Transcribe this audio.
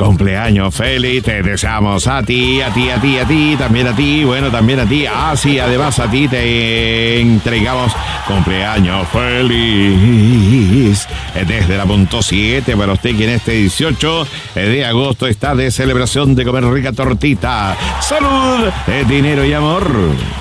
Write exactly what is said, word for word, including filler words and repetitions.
cumpleaños feliz, te deseamos a ti, a ti, a ti, a ti, también a ti, bueno, también a ti, ah, sí, además a ti te entregamos cumpleaños feliz desde la punto siete para usted que en este dieciocho de agosto está de celebración de comer rica tortita, salud, dinero y amor.